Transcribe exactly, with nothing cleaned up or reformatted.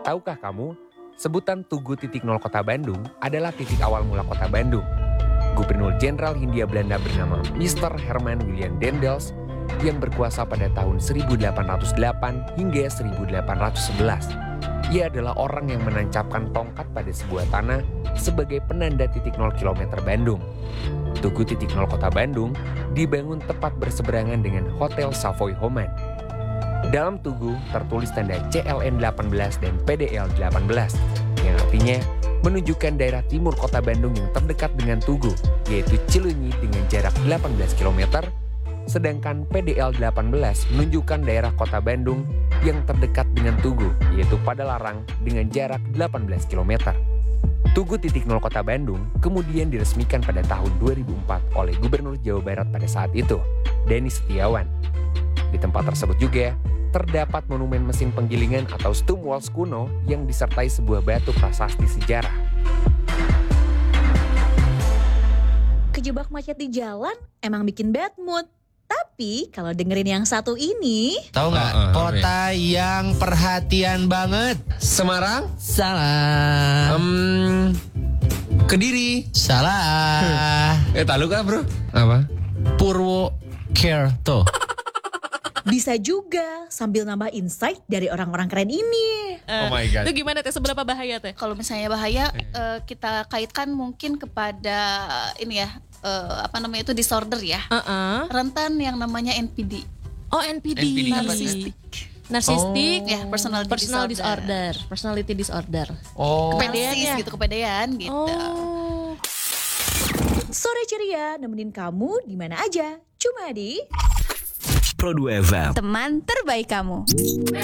Tahukah kamu, sebutan Tugu titik nol Kota Bandung adalah titik awal mula Kota Bandung. Gubernur Jenderal Hindia Belanda bernama mister Herman William Daendels yang berkuasa pada tahun seribu delapan ratus delapan hingga seribu delapan ratus sebelas. Ia adalah orang yang menancapkan tongkat pada sebuah tanah sebagai penanda titik nol kilometer Bandung. Tugu titik nol Kota Bandung dibangun tepat berseberangan dengan Hotel Savoy Homan. Dalam tugu tertulis tanda C L N delapan belas dan P D L delapan belas, yang artinya menunjukkan daerah timur Kota Bandung yang terdekat dengan Tugu, yaitu Cileunyi dengan jarak delapan belas kilometer, sedangkan P D L delapan belas menunjukkan daerah Kota Bandung yang terdekat dengan Tugu, yaitu Padalarang dengan jarak delapan belas kilometer. Tugu titik nol Kota Bandung kemudian diresmikan pada tahun dua ribu empat oleh Gubernur Jawa Barat pada saat itu, Denny Setiawan. Di tempat tersebut juga terdapat monumen mesin penggilingan atau Stumwalls kuno yang disertai sebuah batu prasasti sejarah. Kejebak macet di jalan emang bikin bad mood. Tapi kalau dengerin yang satu ini, tahu nggak Uh, uh, kota yang perhatian banget? Semarang? Salah. Um, Kediri? Salah. Eh, tahu kah bro? Apa? Purwokerto. bisa juga sambil nambah insight dari orang-orang keren ini. Oh my God. Itu gimana teh, seberapa bahaya teh? Kalau misalnya bahaya, uh, kita kaitkan mungkin kepada ini ya, uh, apa namanya itu disorder ya. Uh-uh. Rentan yang namanya N P D. Oh N P D. N P D apa Narsistik. Narsistik, Ya, personality, personal disorder. disorder. personality disorder. Oh. Kepedean Narsis ya? gitu, kepedean gitu. Oh. Sore ceria nemenin kamu di mana aja. Cuma di Pro dua F M. Teman terbaik kamu.